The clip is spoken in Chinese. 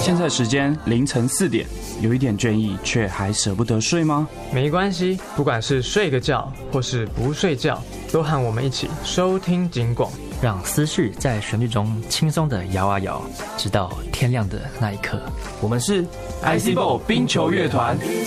现在时间凌晨4点，有一点倦意，却还舍不得睡吗？ 没关系，不管是睡个觉或是不睡觉，都和我们一起收听警广， 让思绪在旋律中轻松地摇啊摇，直到天亮的那一刻。 我们是 ICBO 冰球乐团。